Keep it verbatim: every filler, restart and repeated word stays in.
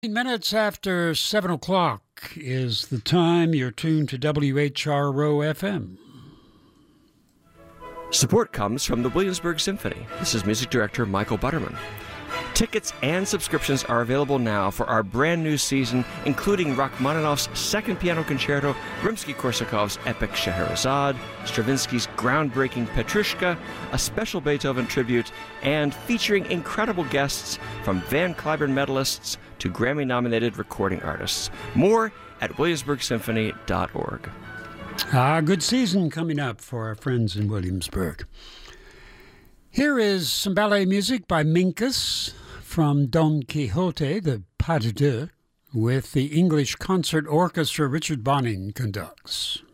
Minutes after seven o'clock is the time. You're tuned to W H R O F M. Support comes from the Williamsburg Symphony. This is music director Michael Butterman. Tickets and subscriptions are available now for our brand new season, including Rachmaninoff's Second Piano Concerto, Rimsky-Korsakov's epic Scheherazade, Stravinsky's groundbreaking Petrushka, a special Beethoven tribute, and featuring incredible guests from Van Cliburn medalists to Grammy-nominated recording artists. More at williamsburg symphony dot org. Ah, good season coming up for our friends in Williamsburg. Here is some ballet music by Minkus from Don Quixote, the Pas de Deux, with the English Concert Orchestra Richard Bonning conducts.